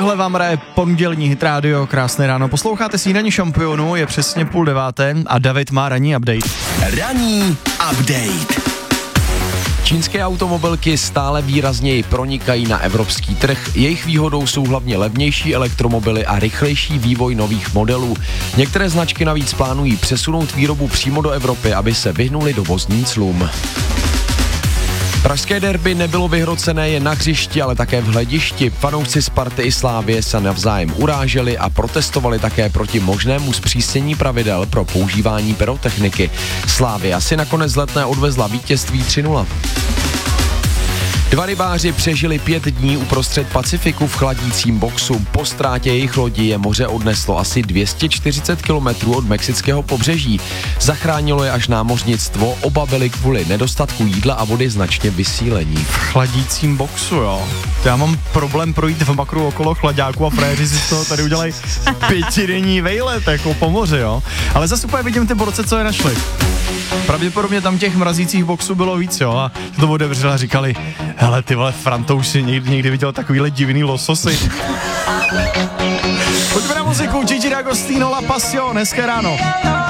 Takhle vám hraje pondělní Hit Radio, krásné ráno. Posloucháte Snídaní šampionů, je přesně 8:30 a David má ranní update. Ranní update. Čínské automobilky stále výrazněji pronikají na evropský trh. Jejich výhodou jsou hlavně levnější elektromobily a rychlejší vývoj nových modelů. Některé značky navíc plánují přesunout výrobu přímo do Evropy, aby se vyhnuli dovozním clům. Pražské derby nebylo vyhrocené jen na hřišti, ale také v hledišti. Fanoušci Sparty i Slávie se navzájem uráželi a protestovali také proti možnému zpřísnění pravidel pro používání pyrotechniky. Slávia si nakonec z Letné odvezla vítězství 3-0. Dva rybáři přežili 5 dní uprostřed Pacifiku v chladícím boxu. Po ztrátě jejich lodi je moře odneslo asi 240 kilometrů od mexického pobřeží. Zachránilo je až námořnictvo, oba byli kvůli nedostatku jídla a vody značně vysílení. V chladícím boxu, jo. Já mám problém projít v makru okolo chladáku a frajeři si z toho tady udělají 5denní vejlet, jako po moři, jo. Ale zase úplně vidím ty borce, co je našli. Pravděpodobně tam těch mrazících boxů bylo víc, jo, a to otevřeli a říkali, hele, ty vole, Franto, už si někdy viděl takovýhle divný lososy. Pojďme na muziku, Gigi D'Agostino, La Passion, hezké ráno.